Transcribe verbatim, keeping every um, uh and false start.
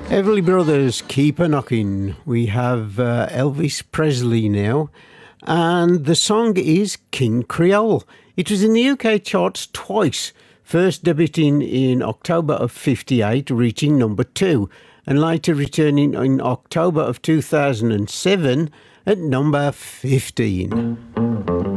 Everly Brothers, keep a knocking. We have uh, Elvis Presley now, and the song is King Creole. It was in the U K charts twice, first debuting in October of fifty-eight, reaching number two, and later returning in October of two thousand seven at number fifteen.